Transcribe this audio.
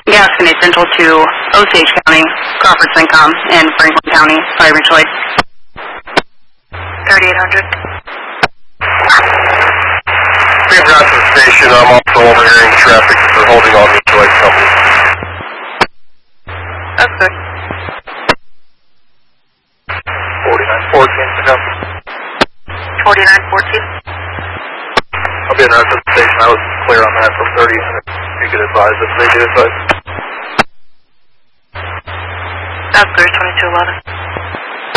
gas from Central to Osage County, Crawford, Syncom, and Franklin County, Fire Choice. 3800. We have got to the station. I'm also overhearing traffic for holding on mutual aid company. That's good. 4914 to come. 4914. I'll be in the station. I was clear on that from 30 minutes. You could advise if they do advise. That's good, 2211.